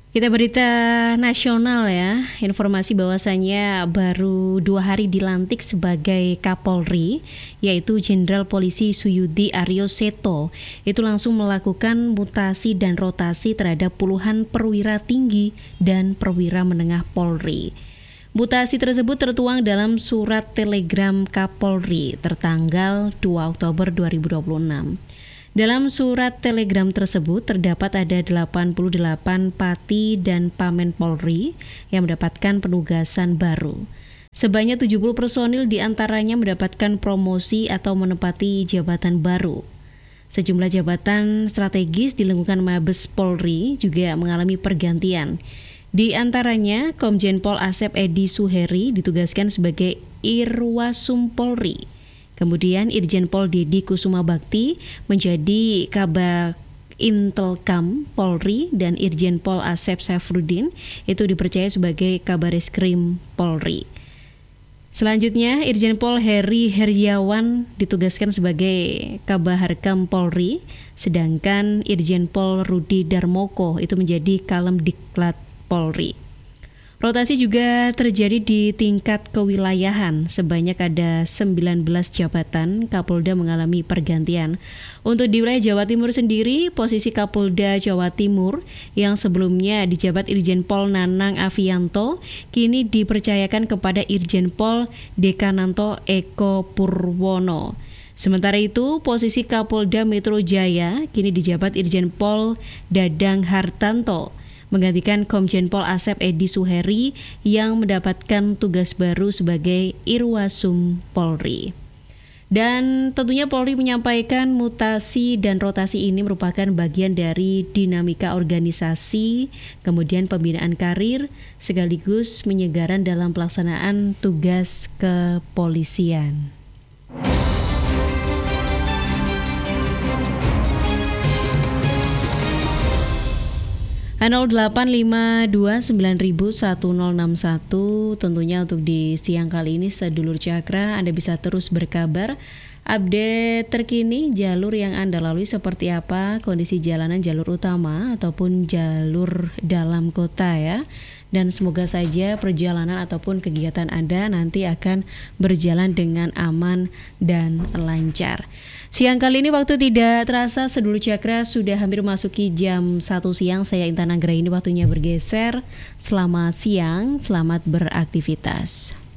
Kita berita nasional ya, informasi bahwasannya baru 2 hari dilantik sebagai Kapolri, yaitu Jenderal Polisi Suyudi Aryo Seto, itu langsung melakukan mutasi dan rotasi terhadap puluhan perwira tinggi dan perwira menengah Polri. Mutasi tersebut tertuang dalam surat telegram Kapolri tertanggal 2 Oktober 2026. Dalam surat telegram tersebut terdapat ada 88 pati dan pamen Polri yang mendapatkan penugasan baru. Sebanyak 70 personil diantaranya mendapatkan promosi atau menempati jabatan baru. Sejumlah jabatan strategis di lingkungan Mabes Polri juga mengalami pergantian. Di antaranya, Komjen Pol Asep Edi Suheri ditugaskan sebagai Irwasum Polri. Kemudian Irjen Pol Dedi Kusuma Bakti menjadi Kabak Intelkam Polri dan Irjen Pol Asep Safrudin itu dipercaya sebagai Kabareskrim Polri. Selanjutnya Irjen Pol Heri Heriawan ditugaskan sebagai Kabaharkam Polri, sedangkan Irjen Pol Rudi Darmoko itu menjadi Kalemdiklat Polri. Rotasi juga terjadi di tingkat kewilayahan, sebanyak ada 19 jabatan Kapolda mengalami pergantian. Untuk di wilayah Jawa Timur sendiri, posisi Kapolda Jawa Timur yang sebelumnya dijabat Irjen Pol Nanang Avianto, kini dipercayakan kepada Irjen Pol Dekananto Eko Purwono. Sementara itu, posisi Kapolda Metro Jaya kini dijabat Irjen Pol Dadang Hartanto, menggantikan Komjen Pol Asep Edi Suheri yang mendapatkan tugas baru sebagai Irwasum Polri. Dan tentunya Polri menyampaikan mutasi dan rotasi ini merupakan bagian dari dinamika organisasi, kemudian pembinaan karir, sekaligus penyegaran dalam pelaksanaan tugas kepolisian. 08529061 tentunya untuk di siang kali ini sedulur Cakra Anda bisa terus berkabar update terkini jalur yang Anda lalui seperti apa, kondisi jalanan jalur utama ataupun jalur dalam kota ya. Dan semoga saja perjalanan ataupun kegiatan Anda nanti akan berjalan dengan aman dan lancar. Siang kali ini waktu tidak terasa sedulur Cakra sudah hampir memasuki jam 1 siang. Saya Intan Anggraini, waktunya bergeser. Selamat siang, selamat beraktivitas.